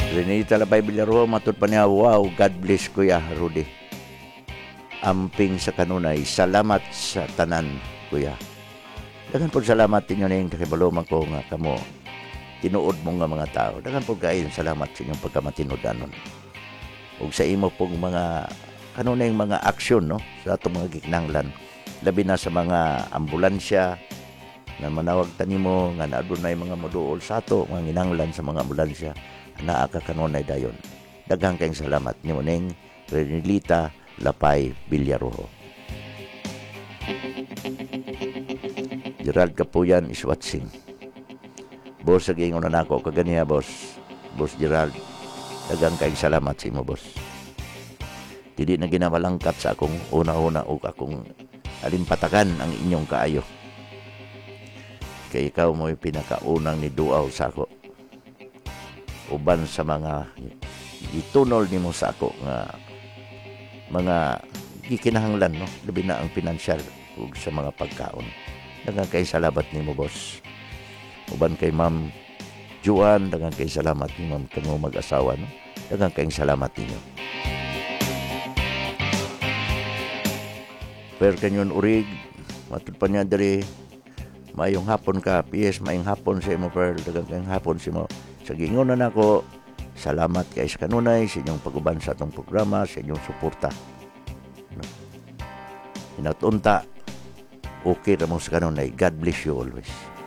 Renita Labay Villarro, matod pa niya, wow, God bless Kuya Rudy. Amping sa kanunay, salamat sa tanan, Kuya. Dagan po salamat ninyo na yung kakibaluman ko nga kamo. Tinuod mo nga mga tao. Dagan po kayo salamat sa inyong pagkamatinudanon. O sa imo pong mga, kanunay mga aksyon, no? Sa itong mga gikinanglan. Labi na sa mga ambulansya, na manawag tanimo, nga naadunay mga moduol sa ato, mga ginanglan sa mga ambulansya, naa ka kanunay dayon. Daghang kayong salamat ni Muneng Renilita Lapay Villarrojo. Gerald Kapuyan is watching. Boss, nagingon na ako kaganiya, boss. Boss Gerald, daghang kayong salamat sa imo, boss. Dili na ginamalangkat sa akong una-una o akong alimpatakan ang inyong kaayo. Kay ikaw mo'y pinakaunang ni duaw sa ako. Uban sa mga gitunol nimo sa ako nga mga gikinahanglan, no? Labi na ang pinansyal ug sa mga pagkaon. Daghang kay salamat nimo, boss. Uban kay Ma'am Juan, daghang kay salamat ni Ma'am kamo mag-asawa, no? Daghang kay salamat ninyo. Per kanyon urig, matud pa niya diri, mayong hapon ka, PS, mayong hapon sa imo, per, daghang kay hapon sa imo. Sa gingon na nako, salamat kay sa kanunay sa inyong pag-uban sa atong programa, sa inyong suporta. Inatunta, okay ra mo sa kanunay. God bless you always.